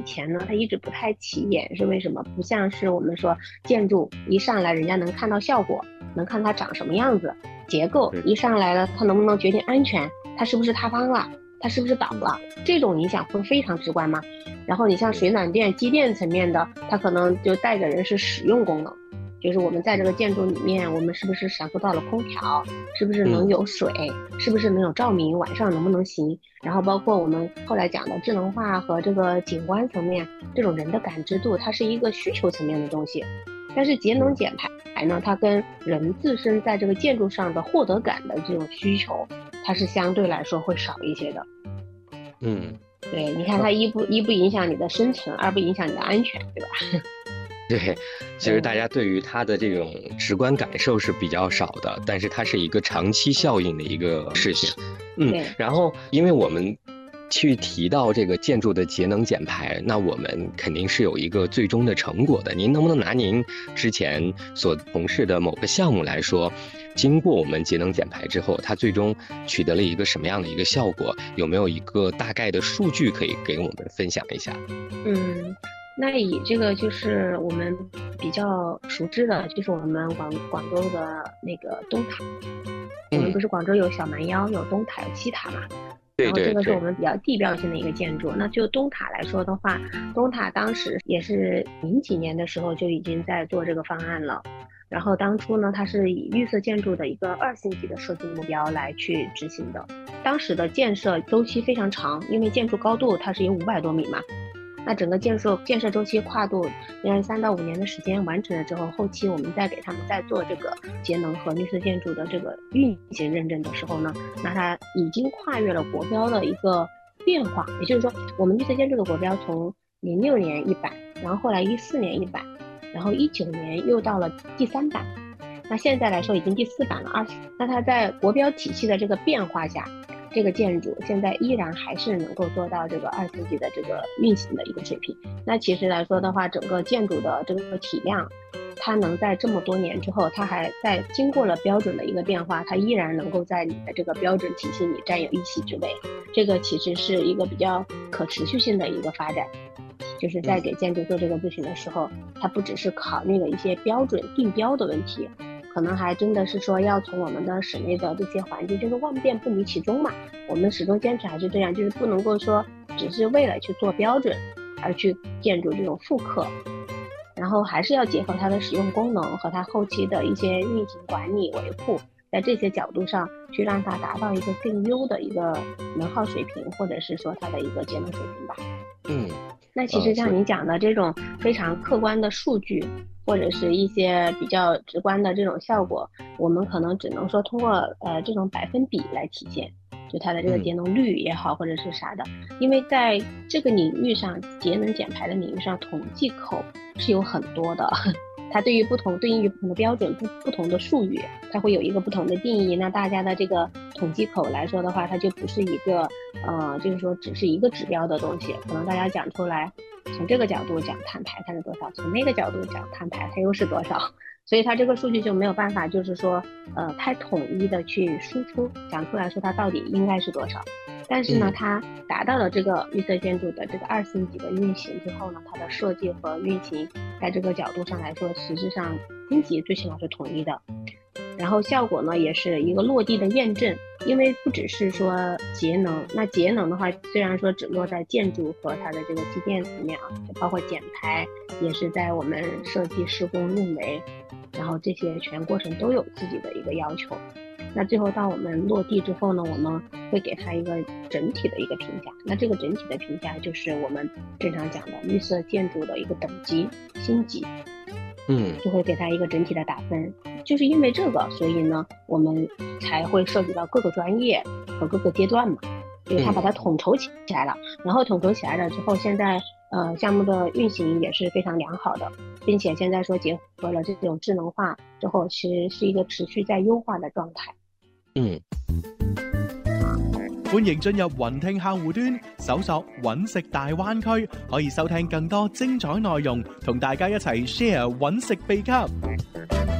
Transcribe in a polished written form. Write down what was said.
前呢，它一直不太起眼，是为什么？不像是我们说建筑一上来人家能看到效果，能看它长什么样子，结构一上来了，它能不能决定安全，它是不是塌方了，它是不是倒了，这种影响会非常直观嘛。然后你像水暖电、机电层面的，它可能就带给人是使用功能，就是我们在这个建筑里面，我们是不是享受到了空调，是不是能有水，是不是能有照明，晚上能不能行。然后包括我们后来讲的智能化和这个景观层面，这种人的感知度，它是一个需求层面的东西。但是节能减排呢，它跟人自身在这个建筑上的获得感的这种需求，它是相对来说会少一些的。对，你看它一不影响你的生存，二不影响你的安全，对吧？ 对，其实大家对于它的这种直观感受是比较少的，但是它是一个长期效应的一个事情。然后因为我们去提到这个建筑的节能减排，那我们肯定是有一个最终的成果的。您能不能拿您之前所从事的某个项目来说，经过我们节能减排之后，它最终取得了一个什么样的一个效果？有没有一个大概的数据可以给我们分享一下？ 那以这个就是我们比较熟知的，就是我们广州的那个东塔。我们不是广州有小蛮腰、有东塔、有西塔嘛？然后这个是我们比较地标性的一个建筑。那就东塔来说的话，东塔当时也是00几年的时候就已经在做这个方案了。然后当初呢，它是以绿色建筑的一个2星级的设计目标来去执行的。当时的建设周期非常长，因为建筑高度它是有500多米嘛。那整个建设周期跨度应该是3到5年的时间完成了之后，后期我们再给他们再做这个节能和绿色建筑的这个运行认证的时候呢，那它已经跨越了国标的一个变化。也就是说，我们绿色建筑的国标从06年1版，然后后来14年1版，然后19年又到了第3版，那现在来说已经第4版了。那它在国标体系的这个变化下，这个建筑现在依然还是能够做到这个2星级的这个运行的一个水平。那其实来说的话，整个建筑的这个体量，它能在这么多年之后，它还在经过了标准的一个变化，它依然能够在你的这个标准体系里占有一席之位。这个其实是一个比较可持续性的一个发展。就是在给建筑做这个咨询的时候，它不只是考虑了一些标准定标的问题，可能还真的是说要从我们的室内的这些环境，就是万变不离其宗嘛。我们始终坚持还是这样，就是不能够说只是为了去做标准而去建筑这种复刻，然后还是要结合它的使用功能和它后期的一些运行管理维护，在这些角度上去让它达到一个更优的一个能耗水平，或者是说它的一个节能水平吧。那其实像你讲的这种非常客观的数据，或者是一些比较直观的这种效果，我们可能只能说通过这种百分比来体现，就它的这个节能率也好，或者是啥的。因为在这个领域上，节能减排的领域上，统计口是有很多的。它对应于不同的标准，不同的术语，它会有一个不同的定义。那大家的这个统计口来说的话，它就不是一个就是说只是一个指标的东西，可能大家讲出来，从这个角度讲碳排它是多少，从那个角度讲碳排它又是多少，所以它这个数据就没有办法就是说太统一的去输出讲出来说它到底应该是多少。但是呢，它达到了这个绿色建筑的这个2星级的运行之后呢，它的设计和运行在这个角度上来说，实质上分级最起码是统一的。然后效果呢，也是一个落地的验证，因为不只是说节能，那节能的话，虽然说只落在建筑和它的这个机电层面啊，包括减排也是在我们设计施工运维，然后这些全过程都有自己的一个要求。那最后到我们落地之后呢，我们会给它一个整体的一个评价。那这个整体的评价就是我们正常讲的绿色建筑的一个等级星级，就会给它一个整体的打分。就是因为这个，所以呢，我们才会涉及到各个专业和各个阶段嘛，因为它把它统筹起来了。然后统筹起来了之后，现在项目的运行也是非常良好的，并且现在说结合了这种智能化之后，其实是一个持续在优化的状态。 歡迎進入雲聽客戶端，搜索揾食大灣區，可以收聽更多精彩內容，同大家一齊 share 揾食秘笈。